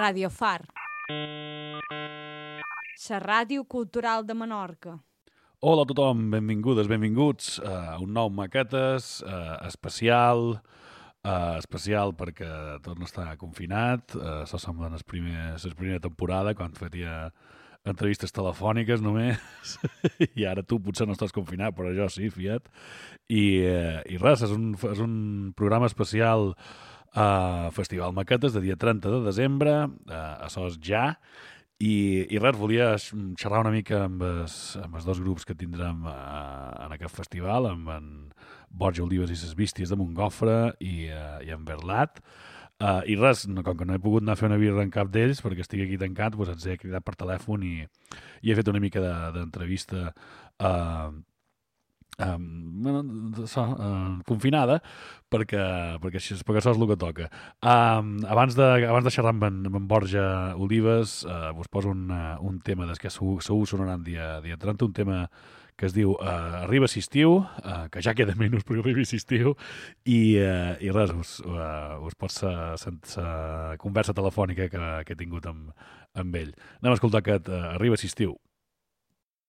Radio Far, la ràdio cultural de Menorca. Hola a tothom, benvingudes, benvinguts a un nou Maquetes especial perquè tot no està confinat. Això sembla la primera temporada, quan feia entrevistes telefòniques només, i ara tu potser no estàs confinat, però jo sí, fiat. I res, és un programa especial Festival Maquetes de dia 30 de desembre, això és ja. I res, volia xerrar una mica amb els dos grups que tindrem en aquest festival, amb en Borja Olives i ses Bísties de Montgofre i en Verlat. I res, com que no he pogut anar a fer una birra en cap d'ells perquè estic aquí tancat, doncs els he cridat per telèfon i he fet una mica d'entrevista confinada perquè això és el que toca. Abans de xerrar amb en Borja Olives, us poso un tema que segur sonaran dia 30, un tema que es diu Arriba Sisttiu, que ja queda menys perquè arribi Sisttiu, i res, us pots la conversa telefònica que he tingut amb ell. Anem a escoltar aquest Arriba Sisttiu.